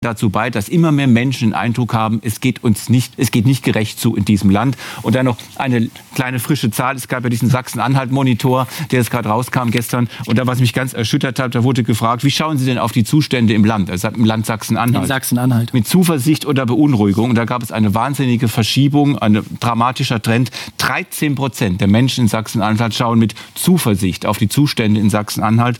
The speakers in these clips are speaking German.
dazu bei, dass immer mehr Menschen den Eindruck haben, es geht nicht gerecht zu in diesem Land. Und dann noch eine kleine frische Zahl. Es gab ja diesen Sachsen-Anhalt-Monitor, der jetzt gerade rauskam gestern. Und da, was mich ganz erschüttert hat, da wurde gefragt, wie schauen Sie denn auf die Zustände im Land? Also im Land Sachsen-Anhalt. In Sachsen-Anhalt. Mit Zuversicht oder Beunruhigung. Und da gab es eine wahnsinnige Verschiebung, ein dramatischer Trend. 13% der Menschen in Sachsen-Anhalt schauen mit Zuversicht auf die Zustände in Sachsen-Anhalt.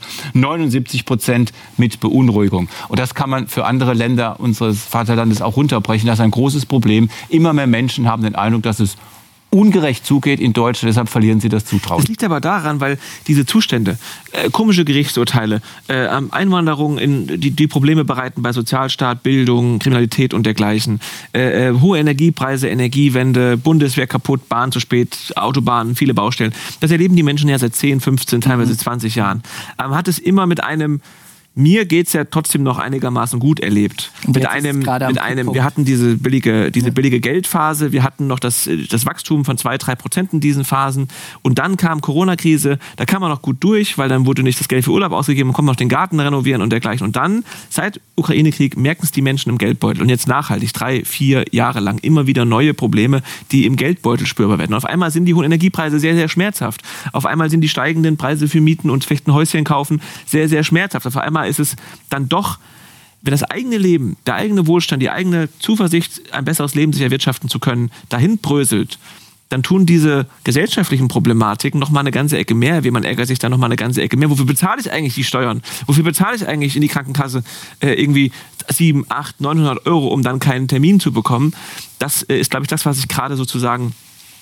79% mit Beunruhigung. Und das kann man für andere Länder unseres Vaterlandes auch runterbrechen. Das ist ein großes Problem. Immer mehr Menschen haben den Eindruck, dass es ungerecht zugeht in Deutschland, deshalb verlieren sie das Zutrauen. Das liegt aber daran, weil diese Zustände, komische Gerichtsurteile, Einwanderung, die Probleme bereiten bei Sozialstaat, Bildung, Kriminalität und dergleichen, hohe Energiepreise, Energiewende, Bundeswehr kaputt, Bahn zu spät, Autobahnen, viele Baustellen. Das erleben die Menschen ja seit 10, 15, teilweise 20 Jahren. Hat es immer mit einem mir geht's ja trotzdem noch einigermaßen gut erlebt. Wir hatten diese billige Geldphase, wir hatten noch das Wachstum von 2-3% in diesen Phasen und dann kam Corona-Krise, da kam man noch gut durch, weil dann wurde nicht das Geld für Urlaub ausgegeben, man konnte noch den Garten renovieren und dergleichen. Und dann, seit Ukraine-Krieg, merken es die Menschen im Geldbeutel und jetzt nachhaltig, 3-4 Jahre lang, immer wieder neue Probleme, die im Geldbeutel spürbar werden. Und auf einmal sind die hohen Energiepreise sehr, sehr schmerzhaft. Auf einmal sind die steigenden Preise für Mieten und vielleicht ein Häuschen kaufen sehr, sehr schmerzhaft. Auf einmal ist es dann doch, wenn das eigene Leben, der eigene Wohlstand, die eigene Zuversicht, ein besseres Leben sich erwirtschaften zu können, dahin bröselt, dann tun diese gesellschaftlichen Problematiken noch mal eine ganze Ecke mehr. Man ärgert sich dann noch mal eine ganze Ecke mehr. Wofür bezahle ich eigentlich die Steuern? Wofür bezahle ich eigentlich in die Krankenkasse irgendwie 700, 800, 900 Euro, um dann keinen Termin zu bekommen? Das ist, glaube ich, das, was ich gerade sozusagen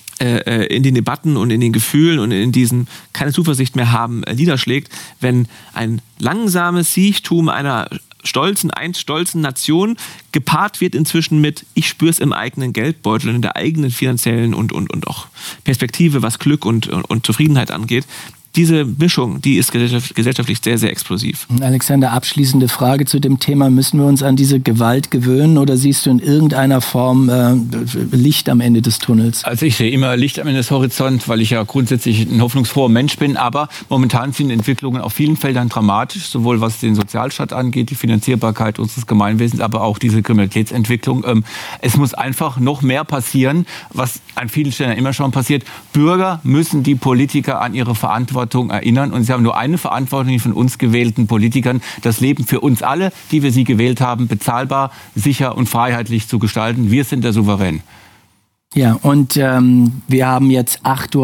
in den Debatten und in den Gefühlen und in diesen keine Zuversicht mehr haben, niederschlägt, wenn ein langsames Siechtum einer stolzen Nation gepaart wird inzwischen mit, ich spüre es im eigenen Geldbeutel und in der eigenen finanziellen und auch Perspektive, was Glück und Zufriedenheit angeht. Diese Mischung, die ist gesellschaftlich sehr, sehr explosiv. Alexander, abschließende Frage zu dem Thema. Müssen wir uns an diese Gewalt gewöhnen oder siehst du in irgendeiner Form Licht am Ende des Tunnels? Also ich sehe immer Licht am Ende des Horizonts, weil ich ja grundsätzlich ein hoffnungsfroher Mensch bin. Aber momentan sind Entwicklungen auf vielen Feldern dramatisch, sowohl was den Sozialstaat angeht, die Finanzierbarkeit unseres Gemeinwesens, aber auch diese Kriminalitätsentwicklung. Es muss einfach noch mehr passieren, was an vielen Stellen immer schon passiert. Bürger müssen die Politiker an ihre Verantwortung erinnern. Und sie haben nur eine Verantwortung, die von uns gewählten Politikern, das Leben für uns alle, die wir sie gewählt haben, bezahlbar, sicher und freiheitlich zu gestalten. Wir sind der Souverän. Ja, und wir haben jetzt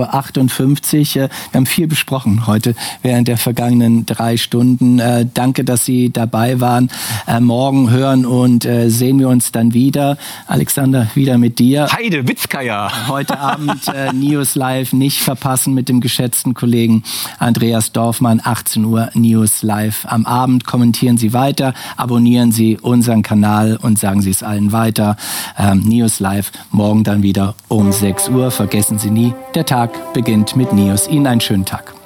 8:58 Uhr. Wir haben viel besprochen heute während der vergangenen 3 Stunden. Danke, dass Sie dabei waren. Morgen hören und sehen wir uns dann wieder. Alexander, wieder mit dir. Heide Witzkaya! Heute Abend News Live nicht verpassen mit dem geschätzten Kollegen Andreas Dorfmann. 18 Uhr News Live am Abend. Kommentieren Sie weiter, abonnieren Sie unseren Kanal und sagen Sie es allen weiter. News Live morgen dann wieder um 6 Uhr. Vergessen Sie nie, der Tag beginnt mit News. Ihnen einen schönen Tag.